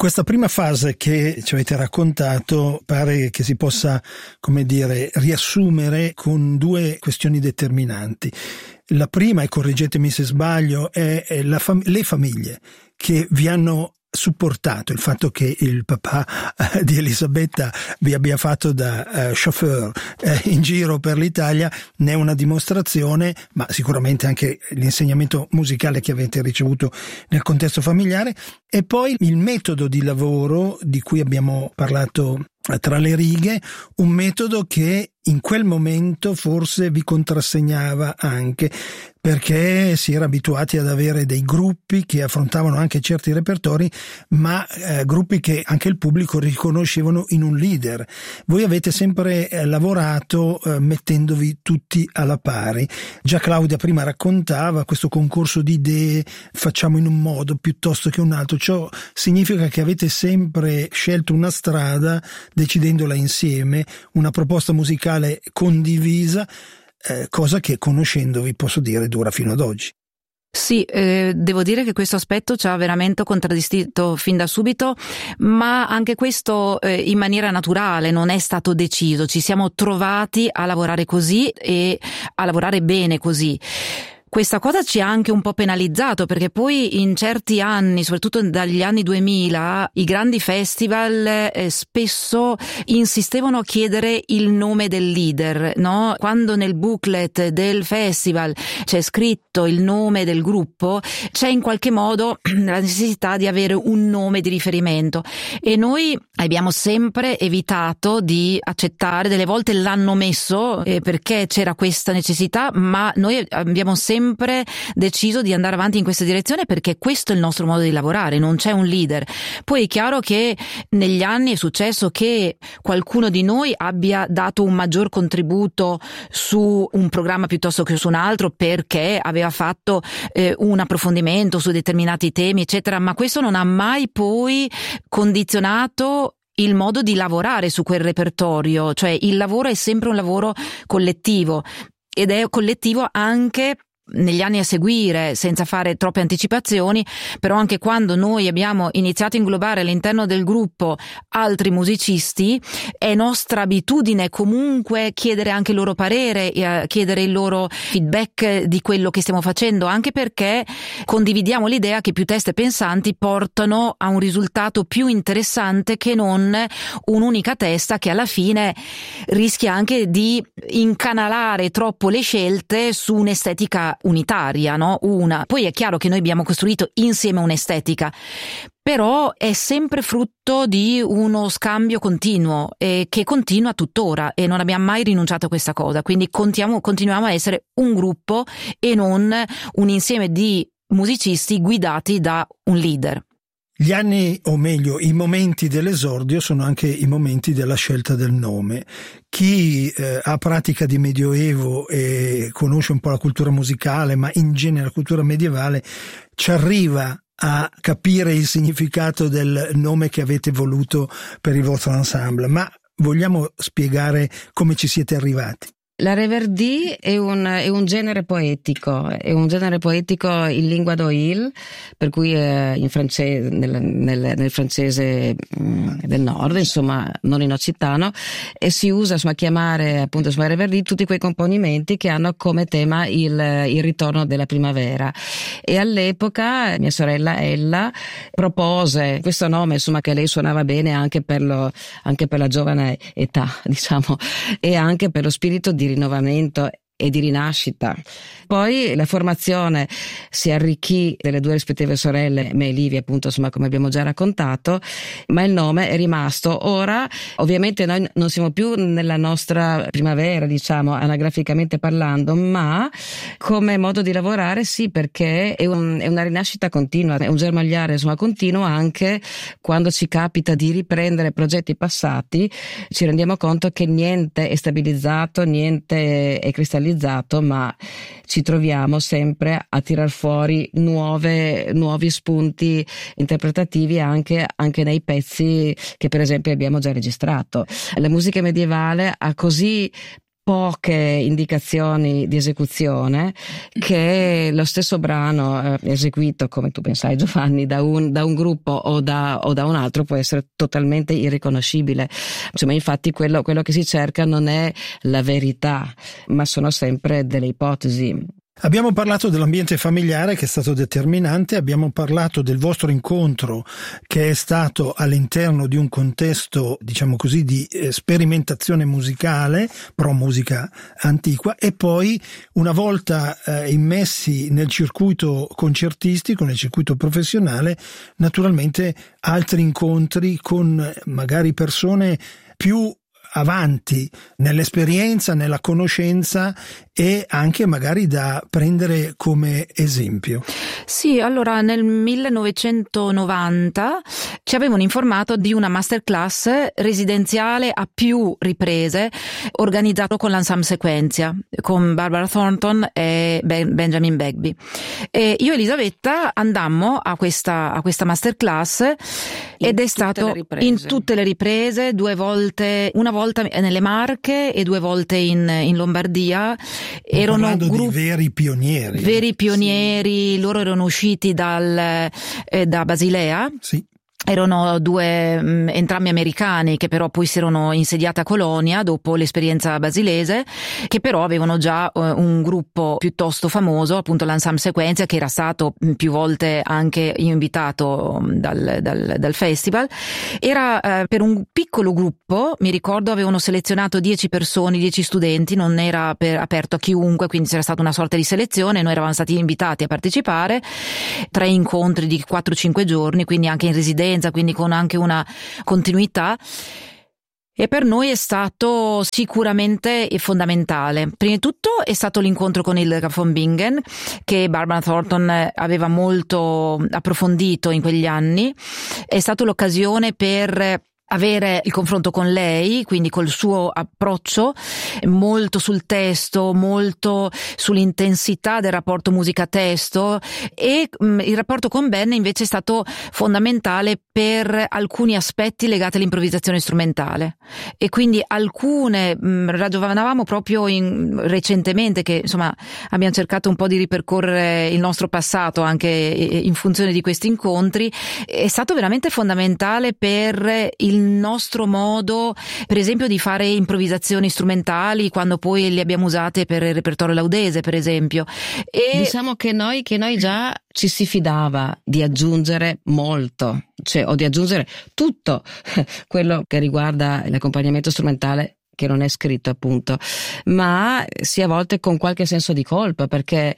Questa prima fase che ci avete raccontato pare che si possa, come dire, riassumere con due questioni determinanti. La prima, e correggetemi se sbaglio, è le famiglie che vi hanno supportato. Il fatto che il papà di Elisabetta vi abbia fatto da chauffeur in giro per l'Italia ne è una dimostrazione, ma sicuramente anche l'insegnamento musicale che avete ricevuto nel contesto familiare, e poi il metodo di lavoro di cui abbiamo parlato tra le righe, un metodo che in quel momento forse vi contrassegnava anche perché si era abituati ad avere dei gruppi che affrontavano anche certi repertori, ma gruppi che anche il pubblico riconoscevano in un leader. Voi avete sempre lavorato mettendovi tutti alla pari. Già Claudia prima raccontava questo concorso di idee, facciamo in un modo piuttosto che un altro. Ciò significa che avete sempre scelto una strada decidendola insieme, una proposta musicale condivisa, cosa che conoscendovi posso dire dura fino ad oggi. Sì, devo dire che questo aspetto ci ha veramente contraddistinto fin da subito, ma anche questo in maniera naturale, non è stato deciso, ci siamo trovati a lavorare così e a lavorare bene così. Questa cosa ci ha anche un po' penalizzato perché poi in certi anni, soprattutto dagli anni 2000, i grandi festival spesso insistevano a chiedere il nome del leader, no? Quando nel booklet del festival c'è scritto il nome del gruppo, c'è in qualche modo la necessità di avere un nome di riferimento e noi abbiamo sempre evitato di accettare, delle volte l'hanno messo perché c'era questa necessità, ma noi abbiamo sempre deciso di andare avanti in questa direzione perché questo è il nostro modo di lavorare, non c'è un leader. Poi è chiaro che negli anni è successo che qualcuno di noi abbia dato un maggior contributo su un programma piuttosto che su un altro perché aveva fatto un approfondimento su determinati temi eccetera, ma questo non ha mai poi condizionato il modo di lavorare su quel repertorio, cioè il lavoro è sempre un lavoro collettivo ed è collettivo anche negli anni a seguire, senza fare troppe anticipazioni, però anche quando noi abbiamo iniziato a inglobare all'interno del gruppo altri musicisti, è nostra abitudine comunque chiedere anche il loro parere, chiedere il loro feedback di quello che stiamo facendo, anche perché condividiamo l'idea che più teste pensanti portano a un risultato più interessante che non un'unica testa che alla fine rischia anche di incanalare troppo le scelte su un'estetica unitaria, no? Poi è chiaro che noi abbiamo costruito insieme un'estetica, però è sempre frutto di uno scambio continuo che continua tuttora e non abbiamo mai rinunciato a questa cosa, quindi continuiamo a essere un gruppo e non un insieme di musicisti guidati da un leader. Gli anni, o meglio, i momenti dell'esordio sono anche i momenti della scelta del nome. Chi ha pratica di Medioevo e conosce un po' la cultura musicale, ma in genere la cultura medievale, ci arriva a capire il significato del nome che avete voluto per il vostro ensemble. Ma vogliamo spiegare come ci siete arrivati? La Reverdy è un genere poetico, in lingua d'Oïl, per cui in francese, nel francese del nord, insomma, non in occitano, e si usa insomma chiamare appunto insomma Reverdy tutti quei componimenti che hanno come tema il ritorno della primavera. E all'epoca mia sorella Ella propose questo nome, insomma, che lei suonava bene anche per la giovane età, diciamo, e anche per lo spirito di rinnovamento e di rinascita. Poi la formazione si arricchì delle due rispettive sorelle, me e Livia, appunto, insomma, come abbiamo già raccontato, ma il nome è rimasto. Ora, ovviamente noi non siamo più nella nostra primavera, diciamo, anagraficamente parlando, ma come modo di lavorare sì, perché è una rinascita continua, è un germogliare, insomma, continuo. Anche quando ci capita di riprendere progetti passati, ci rendiamo conto che niente è stabilizzato, niente è cristallizzato, ma ci troviamo sempre a tirar fuori nuovi spunti interpretativi anche nei pezzi che per esempio abbiamo già registrato. La musica medievale ha così poche indicazioni di esecuzione, che lo stesso brano eseguito, come tu pensai Giovanni, da un gruppo o da un altro può essere totalmente irriconoscibile. Insomma, infatti quello che si cerca non è la verità, ma sono sempre delle ipotesi. Abbiamo parlato dell'ambiente familiare che è stato determinante, abbiamo parlato del vostro incontro che è stato all'interno di un contesto, diciamo così, di sperimentazione musicale, pro musica antiqua, e poi una volta immessi nel circuito concertistico, nel circuito professionale, naturalmente altri incontri con magari persone più avanti nell'esperienza, nella conoscenza, e anche magari da prendere come esempio. Sì, allora nel 1990 ci avevano informato di una masterclass residenziale a più riprese organizzato con l'Ensemble Sequenzia, con Barbara Thornton e Benjamin Bagby. E io e Elisabetta andammo a questa masterclass ed è stato in tutte le riprese, una volta nelle Marche e 2 volte in Lombardia. Erano di veri pionieri. Sì. Loro erano usciti da Basilea. Sì. Erano 2 entrambi americani, che però poi si erano insediati a Colonia dopo l'esperienza basilese, che però avevano già un gruppo piuttosto famoso, appunto l'Ensemble Sequenzia, che era stato più volte anche invitato dal festival. Era per un piccolo gruppo, mi ricordo, avevano selezionato 10 persone, 10 studenti, non era aperto a chiunque, quindi c'era stata una sorta di selezione. Noi eravamo stati invitati a partecipare, 3 incontri di 4-5 giorni, quindi anche in residenza, quindi con anche una continuità, e per noi è stato sicuramente fondamentale. Prima di tutto è stato l'incontro con Hildegard von Bingen, che Barbara Thornton aveva molto approfondito in quegli anni. È stata l'occasione per avere il confronto con lei, quindi col suo approccio molto sul testo, molto sull'intensità del rapporto musica-testo, e il rapporto con Ben invece è stato fondamentale per alcuni aspetti legati all'improvvisazione strumentale, e quindi alcune ragionavamo proprio recentemente, che insomma abbiamo cercato un po' di ripercorrere il nostro passato anche in funzione di questi incontri. È stato veramente fondamentale per il nostro modo, per esempio, di fare improvvisazioni strumentali, quando poi le abbiamo usate per il repertorio laudese, per esempio. E diciamo che noi già ci si fidava di aggiungere molto, o di aggiungere tutto quello che riguarda l'accompagnamento strumentale, che non è scritto appunto, ma sì, a volte con qualche senso di colpa, perché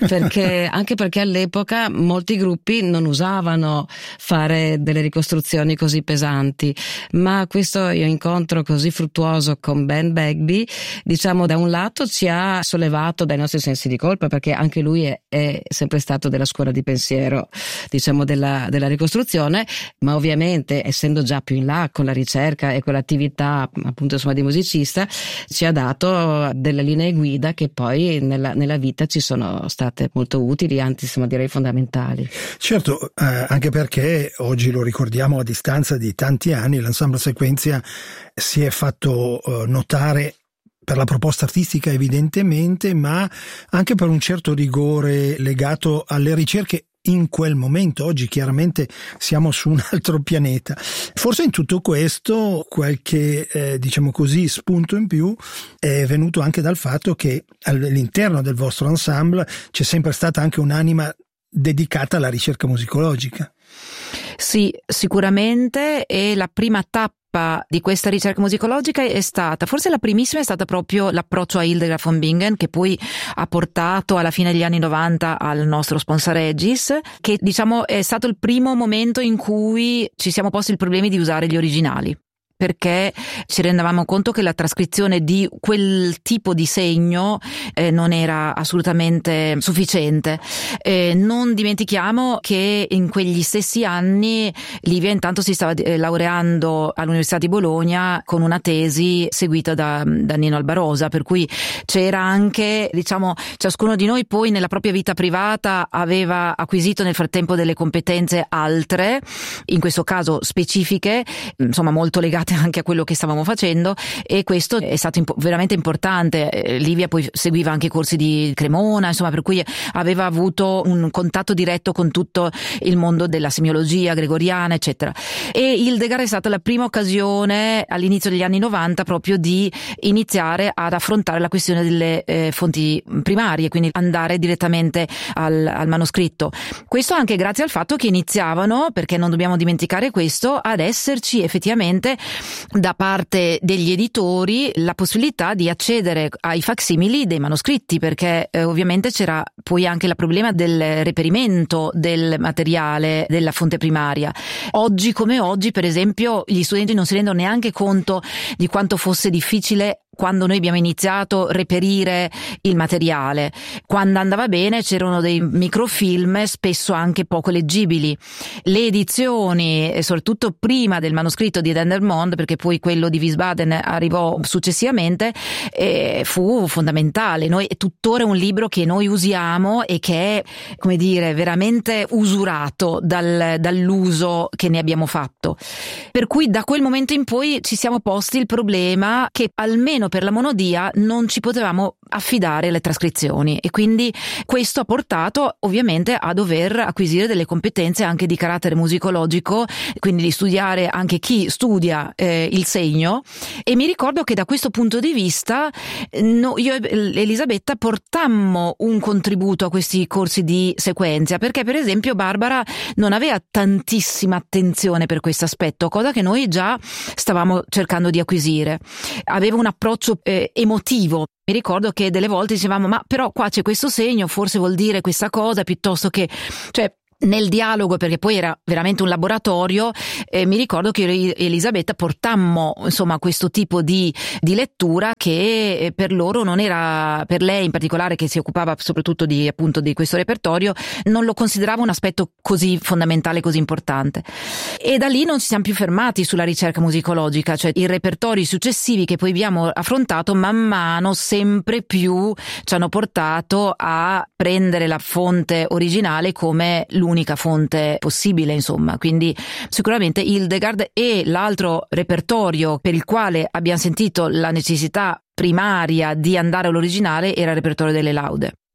anche perché all'epoca molti gruppi non usavano fare delle ricostruzioni così pesanti, ma questo incontro così fruttuoso con Ben Bagby, diciamo, da un lato ci ha sollevato dai nostri sensi di colpa, perché anche lui è sempre stato della scuola di pensiero, diciamo, della ricostruzione, ma ovviamente essendo già più in là con la ricerca e con l'attività appunto, insomma, di musicisti, ci ha dato delle linee guida che poi nella vita ci sono state molto utili, anzi insomma direi fondamentali. Certo, anche perché oggi lo ricordiamo a distanza di tanti anni, l'Ensemble Sequenzia si è fatto notare per la proposta artistica evidentemente, ma anche per un certo rigore legato alle ricerche in quel momento. Oggi chiaramente siamo su un altro pianeta. Forse in tutto questo qualche diciamo così spunto in più è venuto anche dal fatto che all'interno del vostro ensemble c'è sempre stata anche un'anima dedicata alla ricerca musicologica. Sì, sicuramente, e la prima tappa di questa ricerca musicologica è stata, forse la primissima è stata proprio l'approccio a Hildegard von Bingen, che poi ha portato alla fine degli anni 90 al nostro Sponsa Regis, che diciamo è stato il primo momento in cui ci siamo posti il problema di usare gli originali, perché ci rendevamo conto che la trascrizione di quel tipo di segno non era assolutamente sufficiente. Non dimentichiamo che in quegli stessi anni Livia intanto si stava laureando all'Università di Bologna con una tesi seguita da Nino Albarosa, per cui c'era anche, diciamo, ciascuno di noi poi nella propria vita privata aveva acquisito nel frattempo delle competenze altre, in questo caso specifiche, insomma molto legate legate anche a quello che stavamo facendo, e questo è stato veramente importante. Livia poi seguiva anche i corsi di Cremona, insomma, per cui aveva avuto un contatto diretto con tutto il mondo della semiologia gregoriana, eccetera. E Hildegard è stata la prima occasione all'inizio degli anni 90 proprio di iniziare ad affrontare la questione delle fonti primarie, quindi andare direttamente al manoscritto. Questo anche grazie al fatto che iniziavano, perché non dobbiamo dimenticare questo, ad esserci effettivamente da parte degli editori la possibilità di accedere ai facsimili dei manoscritti, perché ovviamente c'era poi anche il problema del reperimento del materiale della fonte primaria. Oggi come oggi, per esempio, gli studenti non si rendono neanche conto di quanto fosse difficile quando noi abbiamo iniziato reperire il materiale. Quando andava bene c'erano dei microfilm spesso anche poco leggibili. Le edizioni, e soprattutto prima del manoscritto di Dendermonde, perché poi quello di Wiesbaden arrivò successivamente, fu fondamentale. È tuttora un libro che noi usiamo e che è, come dire, veramente usurato dall'uso che ne abbiamo fatto. Per cui da quel momento in poi ci siamo posti il problema che almeno per la monodia non ci potevamo affidare alle trascrizioni, e quindi questo ha portato ovviamente a dover acquisire delle competenze anche di carattere musicologico, quindi di studiare anche chi studia il segno. E mi ricordo che da questo punto di vista io e Elisabetta portammo un contributo a questi corsi di sequenza, perché per esempio Barbara non aveva tantissima attenzione per questo aspetto, cosa che noi già stavamo cercando di acquisire. Aveva un approccio emotivo. Mi ricordo che delle volte dicevamo: ma però qua c'è questo segno, forse vuol dire questa cosa, piuttosto che, cioè, nel dialogo, perché poi era veramente un laboratorio. Mi ricordo che io e Elisabetta portammo insomma questo tipo di lettura che per loro non era, per lei in particolare che si occupava soprattutto di questo repertorio, non lo considerava un aspetto così fondamentale, così importante. E da lì non ci siamo più fermati sulla ricerca musicologica, cioè i repertori successivi che poi abbiamo affrontato man mano sempre più ci hanno portato a prendere la fonte originale come l'unica fonte possibile, insomma. Quindi sicuramente Hildegard, e l'altro repertorio per il quale abbiamo sentito la necessità primaria di andare all'originale era il repertorio delle laude.